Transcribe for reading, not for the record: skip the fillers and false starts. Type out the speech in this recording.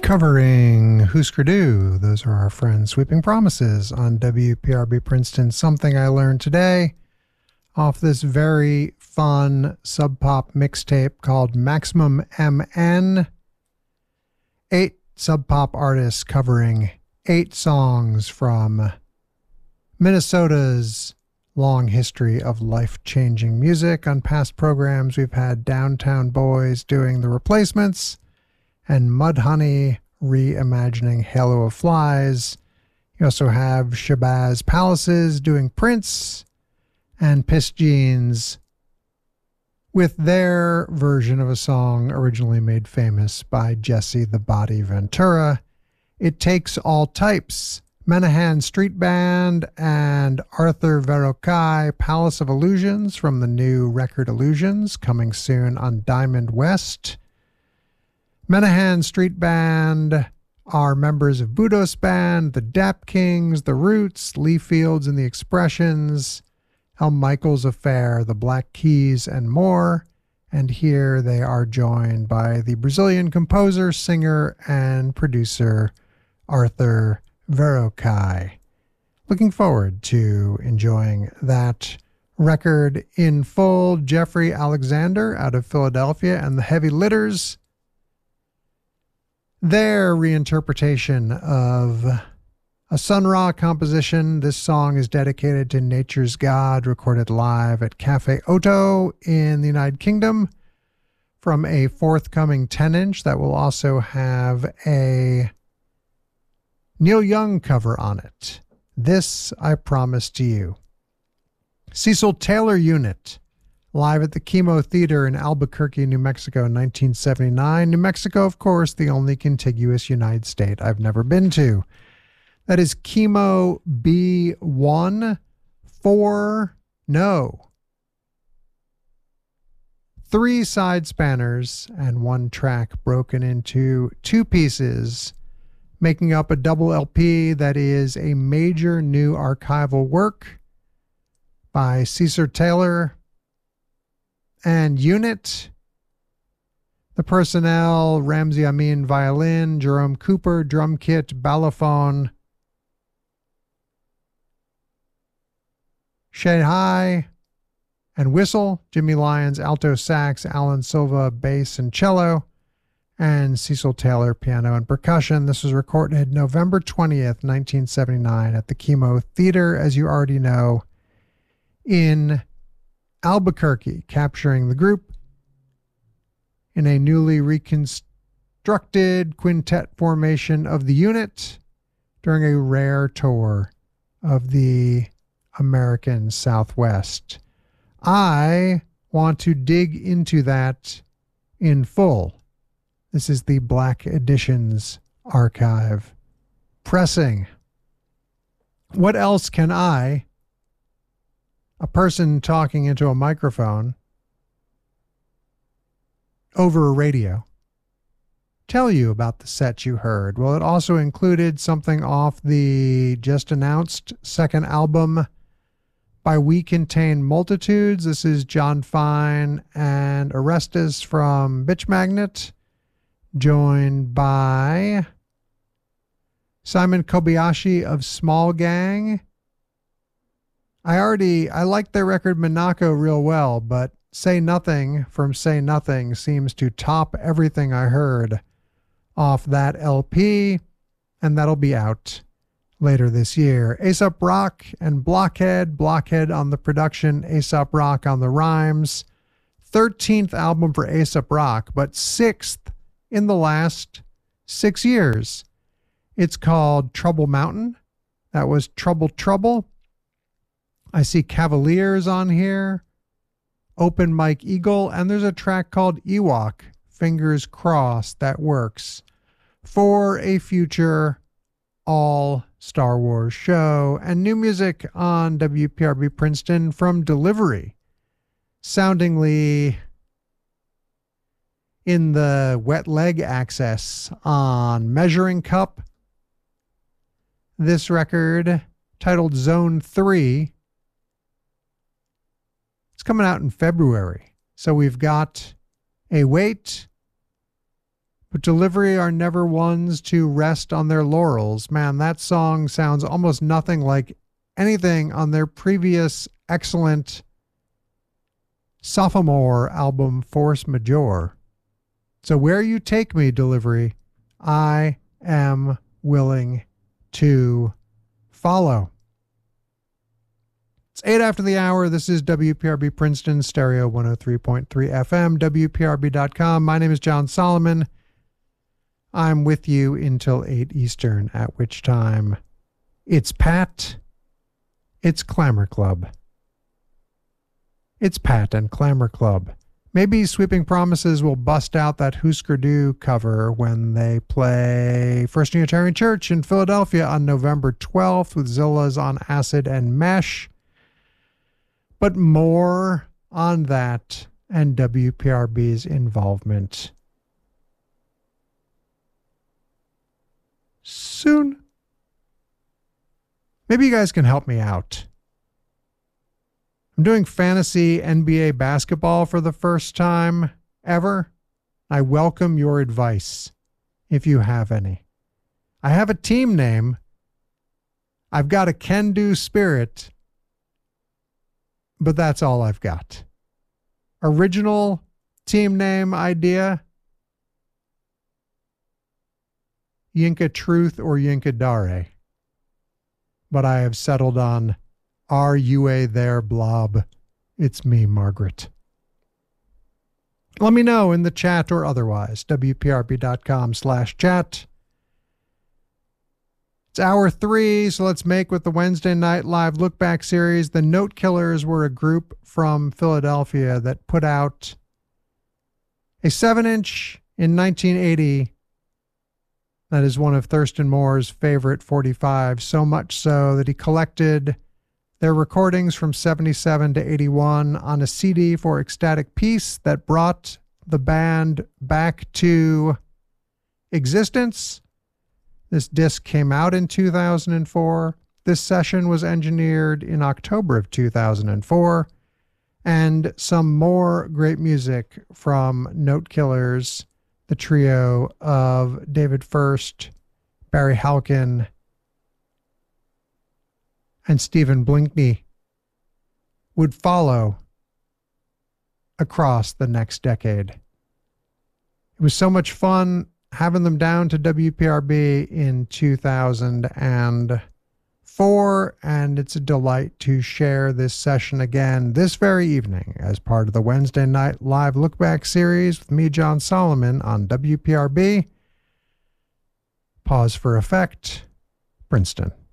Covering Husker Du. Those are our friends Sweeping Promises on WPRB Princeton. Something I learned today off this very fun sub pop mixtape called Maximum MN. 8 sub pop artists covering 8 songs from Minnesota's long history of life-changing music. On past programs, we've had Downtown Boys doing The Replacements and Mudhoney reimagining Halo of Flies. You also have Shabazz Palaces doing Prince, and Piss Jeans with their version of a song originally made famous by Jesse the Body Ventura. It Takes All Types, Menahan Street Band, and Arthur Verocai, Palace of Illusions from the new record Illusions, coming soon on Diamond West. Menahan Street Band are members of Budos Band, the Dap Kings, the Roots, Lee Fields and the Expressions, El Michaels Affair, the Black Keys, and more. And here they are joined by the Brazilian composer, singer, and producer Arthur Verocai. Looking forward to enjoying that record in full. Jeffrey Alexander out of Philadelphia and the Heavy Litters. Their reinterpretation of a Sun Ra composition. This song is dedicated to Nature's God, recorded live at Cafe Oto in the United Kingdom from a forthcoming 10-inch that will also have a Neil Young cover on it. This I Promise to You. Cecil Taylor Unit, live at the Chemo Theater in Albuquerque, New Mexico in 1979. New Mexico, of course, the only contiguous United States I've never been to. That is Chemo B1 4 No. 3 side spanners and 1 track broken into 2 pieces, making up a double LP that is a major new archival work by Cecil Taylor and Unit. The personnel: Ramsey Amin violin, Jerome Cooper drum kit, balafon, Shahai and whistle, Jimmy Lyons alto sax, Alan Silva bass and cello, and Cecil Taylor piano and percussion. This was recorded November 20th, 1979 at the Chemo Theater, as you already know, in Albuquerque, capturing the group in a newly reconstructed quintet formation of the Unit during a rare tour of the American Southwest. I want to dig into that in full. This is the Black Editions archive pressing. What else can I, a person talking into a microphone over a radio, tell you about the set you heard? Well, it also included something off the just announced second album by We Contain Multitudes. This is John Fine and Orestes from Bitch Magnet, joined by Simon Kobayashi of Small Gang. I liked their record Monaco real well, but Say Nothing from Say Nothing seems to top everything I heard off that LP, and that'll be out later this year. Aesop Rock and Blockhead on the production, Aesop Rock on the rhymes. 13th album for Aesop Rock, but 6th in the last 6 years. It's called Trouble Mountain. That was Trouble. I see Cavaliers on here, Open Mike Eagle, and there's a track called Ewok, Fingers Crossed, that works for a future all Star Wars show. And new music on WPRB Princeton from Delivery, soundingly in the wet leg access on Measuring Cup. This record, titled Zone 3, it's coming out in February. So we've got a wait, But Delivery are never ones to rest on their laurels. Man, that song sounds almost nothing like anything on their previous excellent sophomore album, Force Majeure. So where you take me, Delivery, I am willing to follow. It's 8 after the hour. This is WPRB Princeton, Stereo 103.3 FM, WPRB.com. My name is John Solomon. I'm with you until 8 Eastern, at which time it's Pat, it's Clamor Club. It's Pat and Clamor Club. Maybe Sweeping Promises will bust out that Husker Du cover when they play First Unitarian Church in Philadelphia on November 12th with Zillas on Acid and Mesh. But more on that and WPRB's involvement soon. Maybe you guys can help me out. I'm doing fantasy NBA basketball for the first time ever. I welcome your advice if you have any. I have a team name. I've got a can-do spirit. But that's all I've got. Original team name idea: Yinka Truth or Yinka Dare. But I have settled on Are You A There, Blob? It's me, Margaret. Let me know in the chat or otherwise. WPRB.com/chat. It's hour 3, so let's make with the Wednesday Night Live Look Back series. The Note Killers were a group from Philadelphia that put out a 7-inch in 1980 that is one of Thurston Moore's favorite 45s, so much so that he collected their recordings from 77 to 81 on a CD for Ecstatic Peace that brought the band back to existence. This disc came out in 2004. This session was engineered in October of 2004. And some more great music from Note Killers, the trio of David First, Barry Halkin, and Stephen Blinkney would follow across the next decade. It was so much fun having them down to WPRB in 2004, and it's a delight to share this session again this very evening as part of the Wednesday Night Live Look Back series with me, John Solomon, on WPRB. Pause for effect, Princeton.